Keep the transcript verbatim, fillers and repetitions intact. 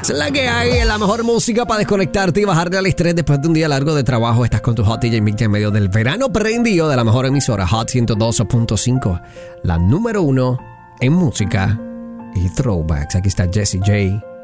Es la que hay, la mejor música para desconectarte y bajarte al estrés después de un día largo de trabajo. Estás con tu Hot D J Mix en medio del verano prendido de la mejor emisora, Hot ciento dos punto cinco. La número uno en música y throwbacks. Aquí está Jessie J.